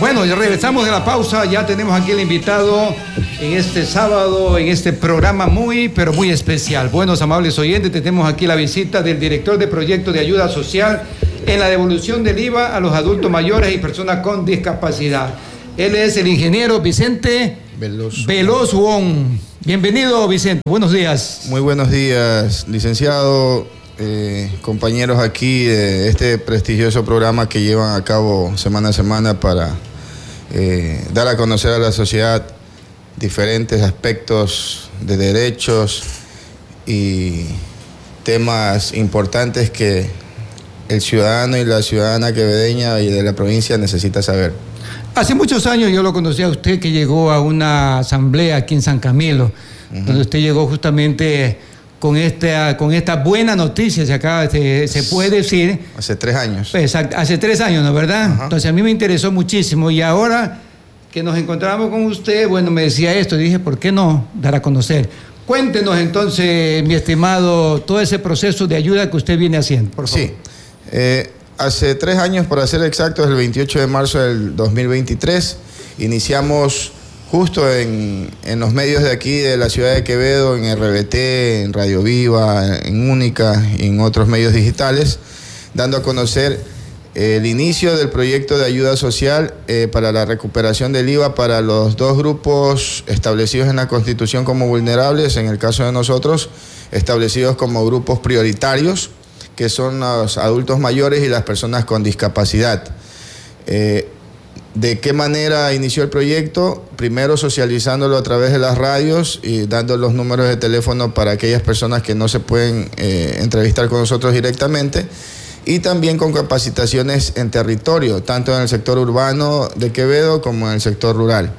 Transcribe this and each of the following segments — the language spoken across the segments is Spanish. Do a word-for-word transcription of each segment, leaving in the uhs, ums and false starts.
Bueno, ya regresamos de la pausa, ya tenemos aquí el invitado en este sábado, en este programa muy, pero muy especial. Buenos, amables oyentes, tenemos aquí la visita del director de proyectos de ayuda social en la devolución del I V A a los adultos mayores y personas con discapacidad. Él es el ingeniero Vicente Veloz. Veloz Wong. Bienvenido, Vicente, buenos días. Muy buenos días, licenciado, eh, compañeros aquí de este prestigioso programa que llevan a cabo semana a semana para eh, dar a conocer a la sociedad diferentes aspectos de derechos y temas importantes que el ciudadano y la ciudadana quevedeña y de la provincia necesita saber. Hace muchos años yo lo conocí a usted, que llegó a una asamblea aquí en San Camilo, uh-huh. donde usted llegó justamente con esta, con esta buena noticia, se acaba, se, se puede decir. Hace tres años. Exacto, hace tres años, ¿no, verdad? Uh-huh. Entonces a mí me interesó muchísimo y ahora que nos encontramos con usted, bueno, me decía esto, y dije, ¿por qué no dar a conocer? Cuéntenos entonces, mi estimado, todo ese proceso de ayuda que usted viene haciendo, por favor. Sí, eh, hace tres años, para ser exactos, el veintiocho de marzo del dos mil veintitrés, iniciamos justo en, en los medios de aquí, de la ciudad de Quevedo, en R B T, en Radio Viva, en Única y en otros medios digitales, dando a conocer el inicio del proyecto de ayuda social eh, para la recuperación del I V A para los dos grupos establecidos en la Constitución como vulnerables, en el caso de nosotros, establecidos como grupos prioritarios, que son los adultos mayores y las personas con discapacidad. Eh, ¿De qué manera inició el proyecto? Primero socializándolo a través de las radios y dando los números de teléfono para aquellas personas que no se pueden eh, entrevistar con nosotros directamente, y también con capacitaciones en territorio, tanto en el sector urbano de Quevedo como en el sector rural.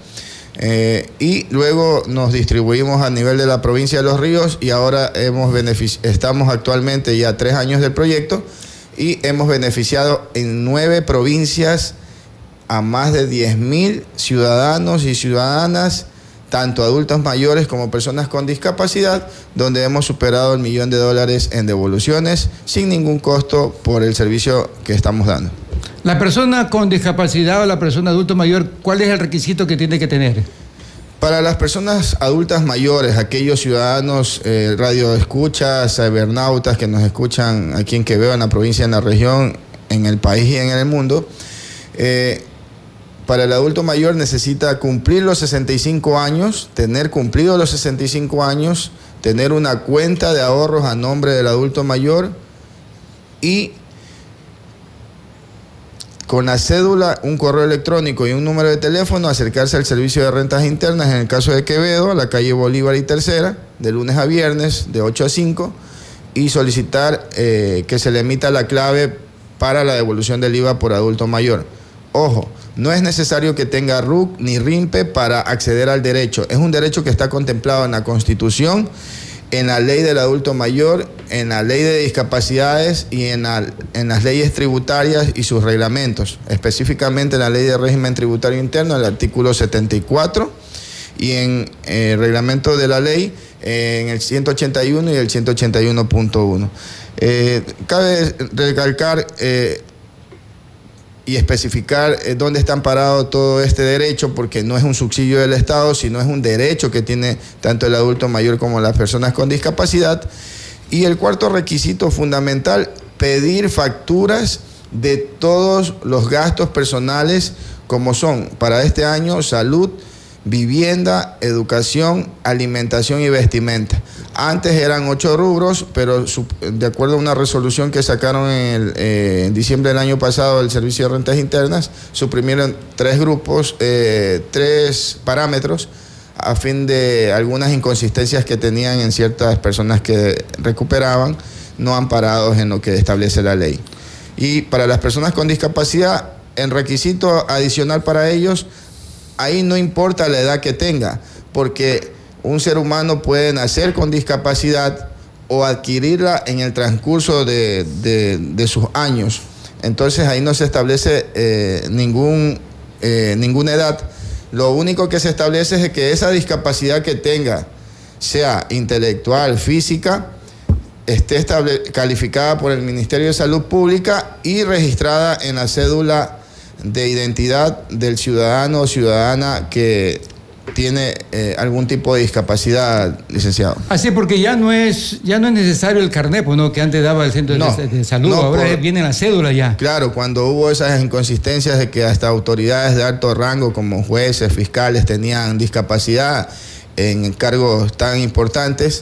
Eh, y luego nos distribuimos a nivel de la provincia de Los Ríos y ahora hemos estamos actualmente ya tres años del proyecto y hemos beneficiado en nueve provincias a más de diez mil ciudadanos y ciudadanas, tanto adultos mayores como personas con discapacidad, donde hemos superado el millón de dólares en devoluciones sin ningún costo por el servicio que estamos dando. La persona con discapacidad o la persona adulto mayor, ¿cuál es el requisito que tiene que tener? Para las personas adultas mayores, aquellos ciudadanos, eh, radioescuchas, cibernautas que nos escuchan aquí en Quevedo, en la provincia, en la región, en el país y en el mundo, eh, para el adulto mayor necesita cumplir los sesenta y cinco años, tener cumplido los sesenta y cinco años, tener una cuenta de ahorros a nombre del adulto mayor y con la cédula, un correo electrónico y un número de teléfono, acercarse al servicio de rentas internas, en el caso de Quevedo, a la calle Bolívar y Tercera, de lunes a viernes, de ocho a cinco, y solicitar eh, que se le emita la clave para la devolución del I V A por adulto mayor. Ojo, no es necesario que tenga R U C ni R I M P E para acceder al derecho. Es un derecho que está contemplado en la Constitución, en la ley del adulto mayor, en la ley de discapacidades y en, la, en las leyes tributarias y sus reglamentos, específicamente en la ley de régimen tributario interno, el artículo setenta y cuatro, y en el eh, reglamento de la ley eh, en el ciento ochenta y uno y el ciento ochenta y uno punto uno. Eh, cabe recalcar eh, y especificar eh, dónde está amparado todo este derecho, porque no es un subsidio del Estado, sino es un derecho que tiene tanto el adulto mayor como las personas con discapacidad. Y el cuarto requisito fundamental, pedir facturas de todos los gastos personales, como son para este año salud, vivienda, educación, alimentación y vestimenta. Antes eran ocho rubros, pero de acuerdo a una resolución que sacaron en, el, eh, en diciembre del año pasado del Servicio de Rentas Internas, suprimieron tres grupos, eh, tres parámetros, a fin de algunas inconsistencias que tenían en ciertas personas que recuperaban, no amparados en lo que establece la ley. Y para las personas con discapacidad, en requisito adicional para ellos, ahí no importa la edad que tenga, porque un ser humano puede nacer con discapacidad o adquirirla en el transcurso de, de, de sus años. Entonces ahí no se establece eh, ningún, eh, ninguna edad. Lo único que se establece es que esa discapacidad que tenga, sea intelectual, física, esté estable, calificada por el Ministerio de Salud Pública y registrada en la cédula de identidad del ciudadano o ciudadana que tiene eh, algún tipo de discapacidad, licenciado. Así, porque ya no es ya no es necesario el carnet, pues, ¿no? Que antes daba el centro no, de, de salud, no, ahora por, viene la cédula ya. Claro, cuando hubo esas inconsistencias de que hasta autoridades de alto rango como jueces, fiscales tenían discapacidad en cargos tan importantes,